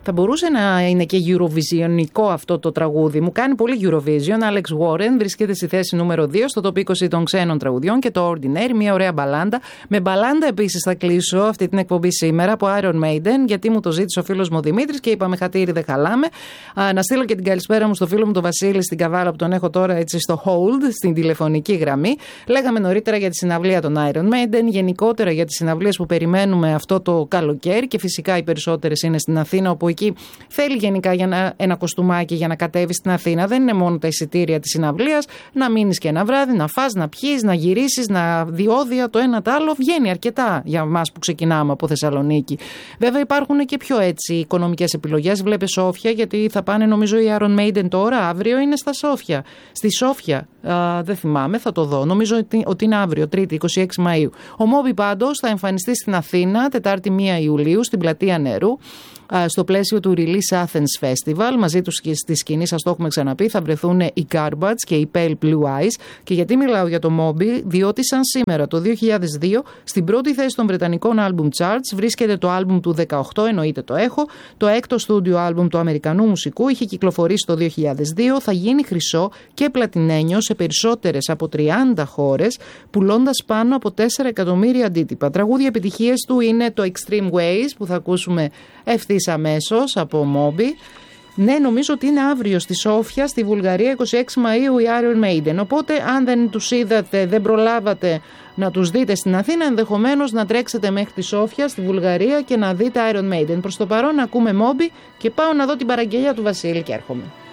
Θα μπορούσε να είναι και Eurovisionικό αυτό το τραγούδι. Μου κάνει πολύ Eurovision. Alex Warren βρίσκεται στη θέση νούμερο 2 στο top 20 των ξένων τραγουδιών και το Ordinary, μια ωραία μπαλάντα. Με μπαλάντα επίσης θα κλείσω αυτή την εκπομπή σήμερα από Iron Maiden, γιατί μου το ζήτησε ο φίλος μου Δημήτρης και είπαμε χατήρι δεν χαλάμε. Να στείλω και την καλησπέρα μου στο φίλο μου τον Βασίλη στην Καβάλα που τον έχω τώρα έτσι στο hold, στην τηλεφωνική γραμμή. Λέγαμε νωρίτερα για τη συναυλία των Iron Maiden, γενικότερα για τις συναυλίες που περιμένουμε αυτό το καλοκαίρι και φυσικά οι περισσότερες είναι στην Αθήνα, όπου εκεί θέλει γενικά ένα κοστούμάκι για να κατέβει στην Αθήνα. Δεν είναι μόνο τα εισιτήρια της συναυλίας, να μείνεις και ένα βράδυ, να φας, να πιείς, να γυρίσεις, να διόδια το ένα το άλλο. Βγαίνει αρκετά για εμάς που ξεκινάμε από Θεσσαλονίκη. Βέβαια υπάρχουν και πιο έτσι οικονομικές επιλογές. Βλέπε Σόφια, γιατί θα πάνε νομίζω οι Iron Maiden τώρα, αύριο είναι στα Σόφια. Στη Σόφια, δεν θυμάμαι, θα το δω. Νομίζω ότι είναι αύριο, Τρίτη, 26 Μαΐου. Ο Μόμπι πάντως θα εμφανιστεί στην Αθήνα, Τετάρτη 1 Ιουλίου, στην Πλατεία Νερού, στο πλαίσιο του Release Athens Festival. Μαζί τους και στη σκηνή, σας το έχουμε ξαναπεί, θα βρεθούν οι Garbage και οι Pale Blue Eyes. Και γιατί μιλάω για το Moby, διότι σαν σήμερα το 2002 στην πρώτη θέση των Βρετανικών Album Charts βρίσκεται το album του 18, εννοείται το έχω, το έκτο στούντιο album του Αμερικανού μουσικού, είχε κυκλοφορήσει το 2002, θα γίνει χρυσό και πλατινένιο σε περισσότερες από 30 χώρες, πουλώντας πάνω από 4 εκατομμύρια αντίτυπα. Τραγούδια επιτυχίες του είναι το Extreme Ways που θα ακούσουμε ευθύς αμέσως από Moby. Ναι, νομίζω ότι είναι αύριο στη Σόφια, στη Βουλγαρία, 26 Μαΐου οι Iron Maiden. Οπότε, αν δεν τους είδατε, δεν προλάβατε να τους δείτε στην Αθήνα, ενδεχομένως να τρέξετε μέχρι τη Σόφια, στη Βουλγαρία και να δείτε Iron Maiden. Προς το παρόν, ακούμε Moby και πάω να δω την παραγγελία του Βασίλη και έρχομαι.